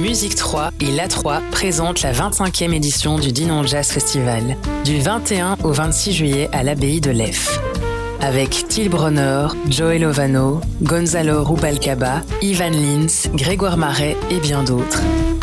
Musique 3 et l'A3 présentent la 25e édition du Dinan Jazz Festival, du 21 au 26 juillet à l'abbaye de Leffe. Avec Till Brunner, Joey Lovano, Gonzalo Rubalcaba, Ivan Lins, Grégoire Marais et bien d'autres.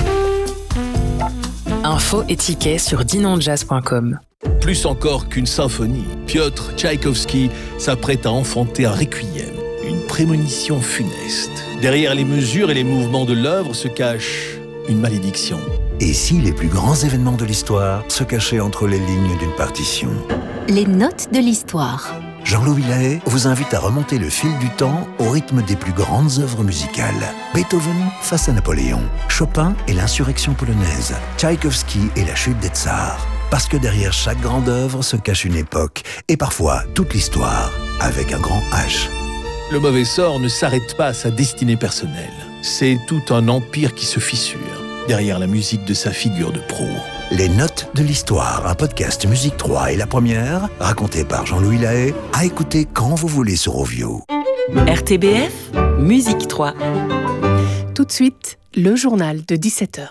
Infos et tickets sur dinanjazz.com. Plus encore qu'une symphonie, Piotr Tchaïkovski s'apprête à enfanter un requiem, une prémonition funeste. Derrière les mesures et les mouvements de l'œuvre se cache une malédiction. Et si les plus grands événements de l'histoire se cachaient entre les lignes d'une partition ? Les notes de l'histoire. Jean-Louis Lahaye vous invite à remonter le fil du temps au rythme des plus grandes œuvres musicales. Beethoven face à Napoléon, Chopin et l'insurrection polonaise, Tchaïkovski et la chute des tsars. Parce que derrière chaque grande œuvre se cache une époque, et parfois toute l'histoire, avec un grand H. Le mauvais sort ne s'arrête pas à sa destinée personnelle. C'est tout un empire qui se fissure, derrière la musique de sa figure de proue. Les notes de l'histoire, un podcast Musique 3 et la première, raconté par Jean-Louis Lahaye, à écouter quand vous voulez sur Ovio. RTBF, Musique 3. Tout de suite, le journal de 17h.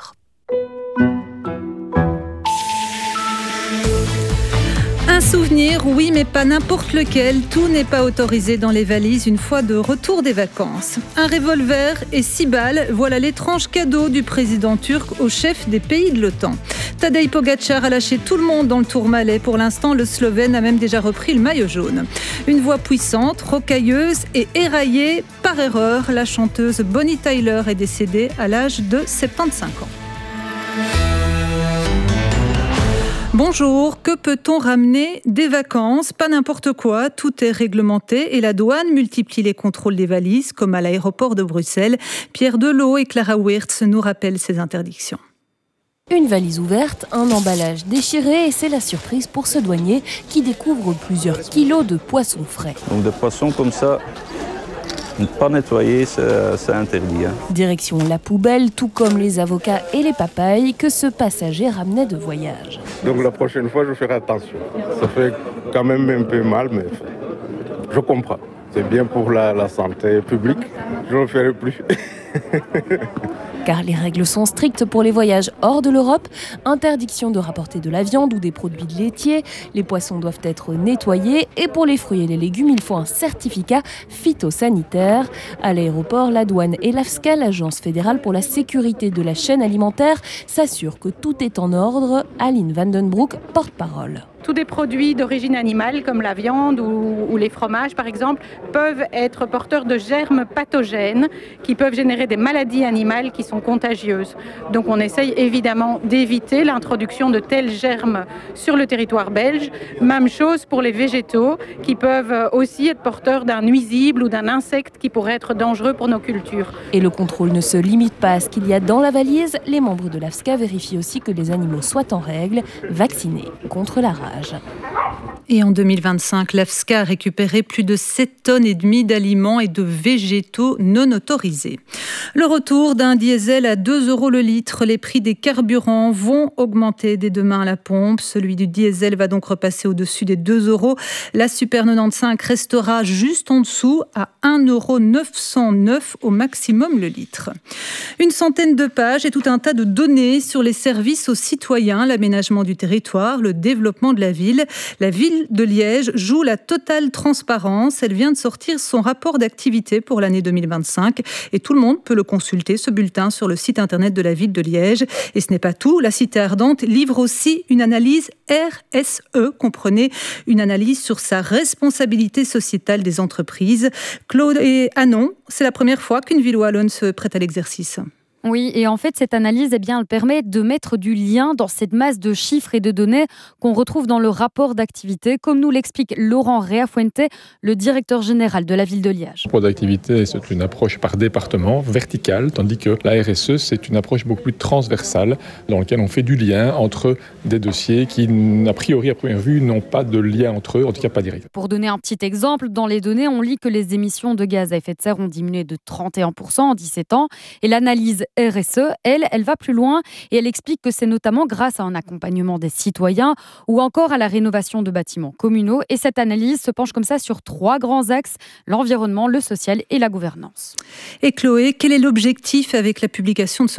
Un souvenir, oui, mais pas n'importe lequel. Tout n'est pas autorisé dans les valises une fois de retour des vacances. Un revolver et 6 balles, voilà l'étrange cadeau du président turc au chef des pays de l'OTAN. Tadej Pogačar a lâché tout le monde dans le Tourmalet. Pour l'instant, le Slovène a même déjà repris le maillot jaune. Une voix puissante, rocailleuse et éraillée par erreur. La chanteuse Bonnie Tyler est décédée à l'âge de 75 ans. Bonjour, que peut-on ramener des vacances ? Pas n'importe quoi, tout est réglementé et la douane multiplie les contrôles des valises, comme à l'aéroport de Bruxelles. Pierre Delot et Clara Wirtz nous rappellent ces interdictions. Une valise ouverte, un emballage déchiré et c'est la surprise pour ce douanier qui découvre plusieurs kilos de poissons frais. Donc des poissons comme ça, ne pas nettoyer, c'est interdit. Direction la poubelle, tout comme les avocats et les papayes que ce passager ramenait de voyage. Donc la prochaine fois, je ferai attention. Ça fait quand même un peu mal, mais je comprends. C'est bien pour la santé publique. Je ne le ferai plus. Car les règles sont strictes pour les voyages hors de l'Europe. Interdiction de rapporter de la viande ou des produits laitiers. Les poissons doivent être nettoyés. Et pour les fruits et les légumes, il faut un certificat phytosanitaire. À l'aéroport, la douane et l'AFSCA, l'Agence fédérale pour la sécurité de la chaîne alimentaire, s'assurent que tout est en ordre. Aline Vandenbroek, porte-parole. Tous des produits d'origine animale, comme la viande ou les fromages par exemple, peuvent être porteurs de germes pathogènes qui peuvent générer des maladies animales qui sont contagieuses. Donc on essaye évidemment d'éviter l'introduction de tels germes sur le territoire belge. Même chose pour les végétaux qui peuvent aussi être porteurs d'un nuisible ou d'un insecte qui pourrait être dangereux pour nos cultures. Et le contrôle ne se limite pas à ce qu'il y a dans la valise. Les membres de l'AFSCA vérifient aussi que les animaux soient en règle, vaccinés contre la rage. Et en 2025, l'AFSCA a récupéré plus de 7,5 tonnes d'aliments et de végétaux non autorisés. Le retour d'un diesel à 2 € le litre. Les prix des carburants vont augmenter dès demain à la pompe. Celui du diesel va donc repasser au-dessus des 2 €. La Super 95 restera juste en dessous à 1,909 € au maximum le litre. Une centaine de pages et tout un tas de données sur les services aux citoyens, l'aménagement du territoire, le développement de la ville. La ville de Liège joue la totale transparence. Elle vient de sortir son rapport d'activité pour l'année 2025 et tout le monde peut le consulter, ce bulletin, sur le site internet de la ville de Liège. Et ce n'est pas tout, la Cité Ardente livre aussi une analyse RSE, comprenez, une analyse sur sa responsabilité sociétale des entreprises. Claude et Anon, c'est la première fois qu'une ville wallonne se prête à l'exercice. Oui, et en fait, cette analyse, elle permet de mettre du lien dans cette masse de chiffres et de données qu'on retrouve dans le rapport d'activité, comme nous l'explique Laurent Reafuente, le directeur général de la ville de Liège. Le rapport d'activité, c'est une approche par département, verticale, tandis que la RSE, c'est une approche beaucoup plus transversale, dans laquelle on fait du lien entre des dossiers qui, a priori, à première vue, n'ont pas de lien entre eux, en tout cas pas direct. Pour donner un petit exemple, dans les données, on lit que les émissions de gaz à effet de serre ont diminué de 31% en 17 ans, et l'analyse RSE, elle va plus loin et elle explique que c'est notamment grâce à un accompagnement des citoyens ou encore à la rénovation de bâtiments communaux. Et cette analyse se penche comme ça sur 3 grands axes, l'environnement, le social et la gouvernance. Et Chloé, quel est l'objectif avec la publication de ce rapport ?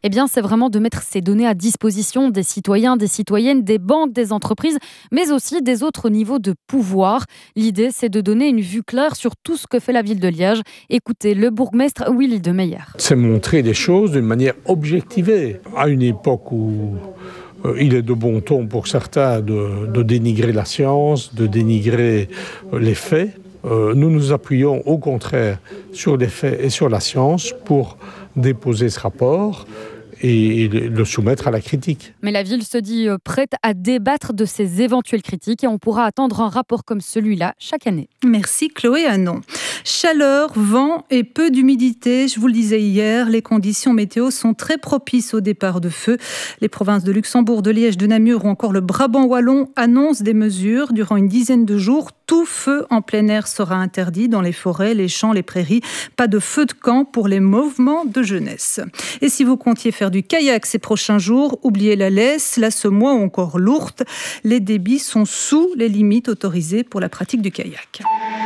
eh bien, c'est vraiment de mettre ces données à disposition des citoyens, des citoyennes, des banques, des entreprises, mais aussi des autres niveaux de pouvoir. L'idée, c'est de donner une vue claire sur tout ce que fait la ville de Liège. Écoutez le bourgmestre Willy de Meyer. C'est montrer les choses d'une manière objectivée. À une époque où il est de bon ton pour certains de dénigrer la science, de dénigrer les faits, nous nous appuyons au contraire sur les faits et sur la science pour déposer ce rapport et le soumettre à la critique. Mais la ville se dit prête à débattre de ces éventuelles critiques et on pourra attendre un rapport comme celui-là chaque année. Merci Chloé Hanon. Chaleur, vent et peu d'humidité, je vous le disais hier, les conditions météo sont très propices au départ de feu. Les provinces de Luxembourg, de Liège, de Namur ou encore le Brabant wallon annoncent des mesures. Durant une dizaine de jours, tout feu en plein air sera interdit dans les forêts, les champs, les prairies. Pas de feu de camp pour les mouvements de jeunesse. Et si vous comptiez faire du kayak ces prochains jours, oubliez la laisse, la semois ou encore l'ourte. Les débits sont sous les limites autorisées pour la pratique du kayak.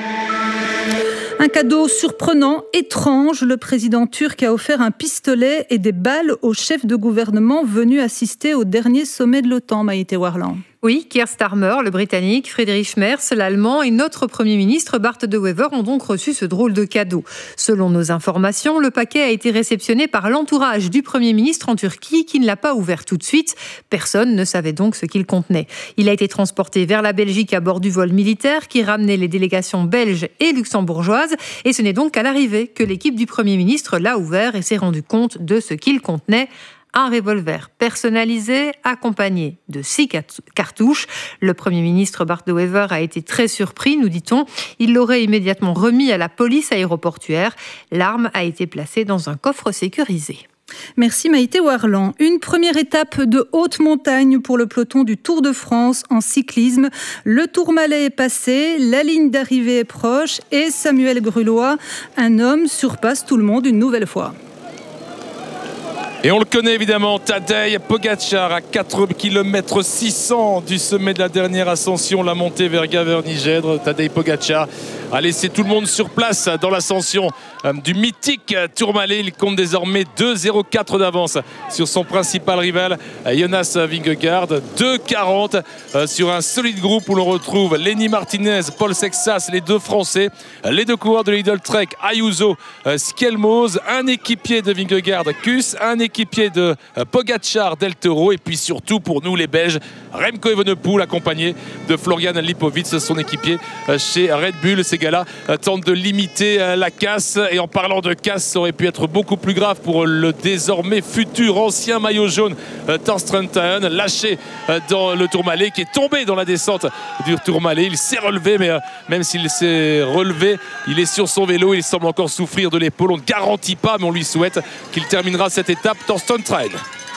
Un cadeau surprenant, étrange. Le président turc a offert un pistolet et des balles au chef de gouvernement venu assister au dernier sommet de l'OTAN, Maïté Warland. Oui, Keir Starmer, le Britannique, Friedrich Merz, l'Allemand et notre Premier ministre Bart De Wever ont donc reçu ce drôle de cadeau. Selon nos informations, le paquet a été réceptionné par l'entourage du Premier ministre en Turquie qui ne l'a pas ouvert tout de suite. Personne ne savait donc ce qu'il contenait. Il a été transporté vers la Belgique à bord du vol militaire qui ramenait les délégations belges et luxembourgeoises. Et ce n'est donc qu'à l'arrivée que l'équipe du Premier ministre l'a ouvert et s'est rendu compte de ce qu'il contenait. Un revolver personnalisé accompagné de 6 cartouches. Le Premier ministre Bart De Wever a été très surpris, nous dit-on. Il l'aurait immédiatement remis à la police aéroportuaire. L'arme a été placée dans un coffre sécurisé. Merci Maïté Warland. Une première étape de haute montagne pour le peloton du Tour de France en cyclisme. Le Tourmalet est passé, la ligne d'arrivée est proche et Samuel Grulois, un homme, surpasse tout le monde une nouvelle fois. Et on le connaît évidemment, Tadej Pogačar à 4 km 600 du sommet de la dernière ascension, la montée vers Gavernie-Gèdre. Tadej Pogačar a laissé tout le monde sur place dans l'ascension du mythique Tourmalet. Il compte désormais 2,04 d'avance sur son principal rival Jonas Vingegaard. 2,40 sur un solide groupe où l'on retrouve Lenny Martinez, Paul Sexas, les deux Français, les deux coureurs de Lidl Trek, Ayuso, Skelmoz, un équipier de Vingegaard, Kuss, un équipier de Pogačar, Del Toro, et puis surtout pour nous les Belges, Remco Evenepoel accompagné de Florian Lipovic, son équipier chez Red Bull. Ces gars-là tentent de limiter la casse, et en parlant de casse, ça aurait pu être beaucoup plus grave pour le désormais futur ancien maillot jaune Thorsten Tahen, lâché dans le Tourmalet, qui est tombé dans la descente du Tourmalet. Il s'est relevé, mais même s'il s'est relevé, il est sur son vélo, il semble encore souffrir de l'épaule. On ne garantit pas, mais on lui souhaite qu'il terminera cette étape. Thorsten Tahen.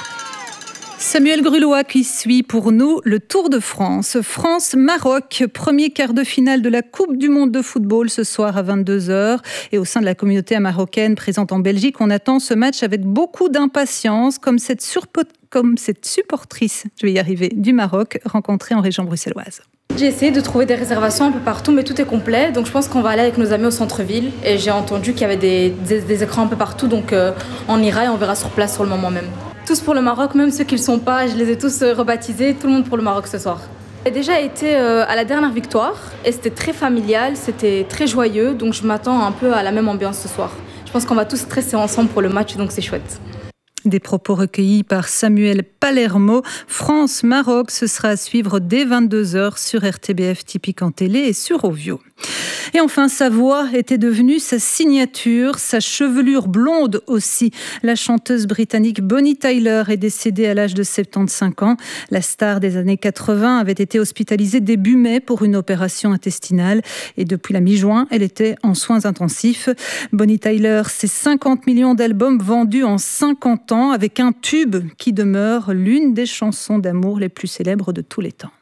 Samuel Grulois qui suit pour nous le Tour de France. France-Maroc, premier quart de finale de la Coupe du Monde de football ce soir à 22h. Et au sein de la communauté marocaine présente en Belgique, on attend ce match avec beaucoup d'impatience, comme cette supportrice, je vais y arriver, du Maroc, rencontrée en région bruxelloise. J'ai essayé de trouver des réservations un peu partout, mais tout est complet. Donc je pense qu'on va aller avec nos amis au centre-ville. Et j'ai entendu qu'il y avait des écrans un peu partout. Donc on ira et on verra sur place sur le moment même. Tous pour le Maroc, même ceux qui ne le sont pas, je les ai tous rebaptisés. Tout le monde pour le Maroc ce soir. J'ai déjà été à la dernière victoire et c'était très familial, c'était très joyeux. Donc je m'attends un peu à la même ambiance ce soir. Je pense qu'on va tous stresser ensemble pour le match, donc c'est chouette. Des propos recueillis par Samuel Palermo. France-Maroc, ce sera à suivre dès 22h sur RTBF Typique en télé et sur Ovio. Et enfin, sa voix était devenue sa signature, sa chevelure blonde aussi. La chanteuse britannique Bonnie Tyler est décédée à l'âge de 75 ans. La star des années 80 avait été hospitalisée début mai pour une opération intestinale. Et depuis la mi-juin, elle était en soins intensifs. Bonnie Tyler, c'est 50 millions d'albums vendus en 50 ans avec un tube qui demeure l'une des chansons d'amour les plus célèbres de tous les temps.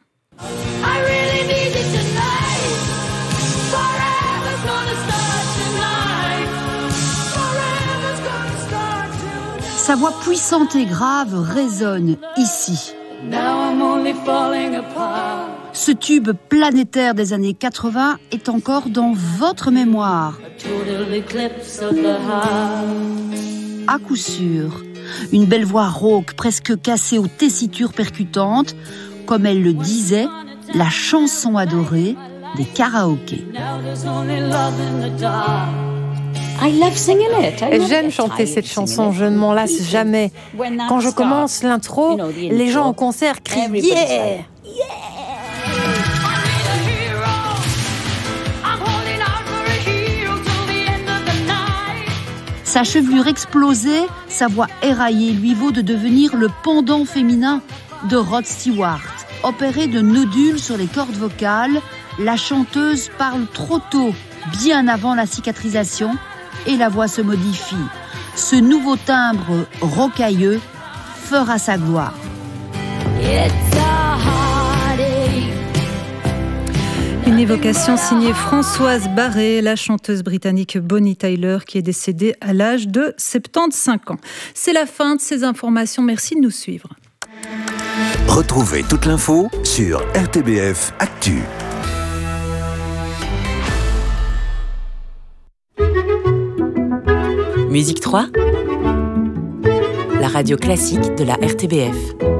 Sa voix puissante et grave résonne ici. Ce tube planétaire des années 80 est encore dans votre mémoire. À coup sûr, une belle voix rauque, presque cassée aux tessitures percutantes, comme elle le disait, la chanson adorée des karaokés. J'aime chanter cette chanson, je ne m'en lasse jamais. Quand je commence l'intro, les gens en concert crient « Yeah !» Sa chevelure explosée, sa voix éraillée lui vaut de devenir le pendant féminin de Rod Stewart. Opérée de nodules sur les cordes vocales, la chanteuse parle trop tôt, bien avant la cicatrisation, et la voix se modifie. Ce nouveau timbre rocailleux fera sa gloire. Une évocation signée Françoise Barré, la chanteuse britannique Bonnie Tyler, qui est décédée à l'âge de 75 ans. C'est la fin de ces informations. Merci de nous suivre. Retrouvez toute l'info sur RTBF Actu. Musique 3, la radio classique de la RTBF.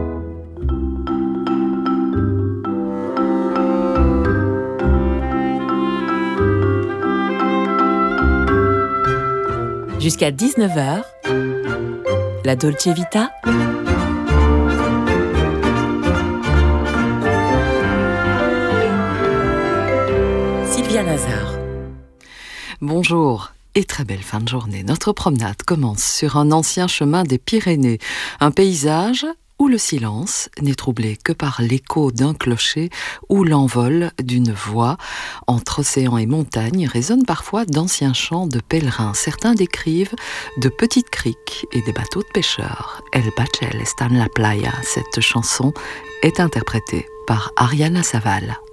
Jusqu'à 19h, la Dolce Vita. Sylvia Nazar. Bonjour et très belle fin de journée. Notre promenade commence sur un ancien chemin des Pyrénées, un paysage où le silence n'est troublé que par l'écho d'un clocher ou l'envol d'une voix. Entre océan et montagne résonnent parfois d'anciens chants de pèlerins. Certains décrivent de petites criques et des bateaux de pêcheurs. El Bachel está en la playa. Cette chanson est interprétée par Ariana Saval.